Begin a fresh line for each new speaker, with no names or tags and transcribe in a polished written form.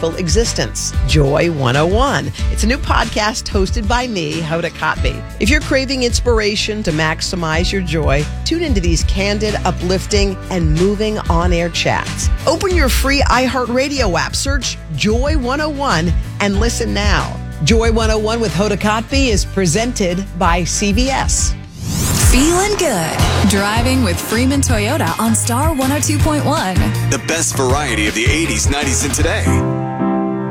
joyful existence. Joy 101. It's a new podcast hosted by me, Hoda Kotb. If you're craving inspiration to maximize your joy, tune into these candid, uplifting, and moving on-air chats. Open your free iHeartRadio app, search Joy 101, and listen now. Joy 101 with Hoda Kotb is presented by CVS.
Feeling good. Driving with Freeman Toyota on Star 102.1.
The best variety of the 80s, 90s, and today.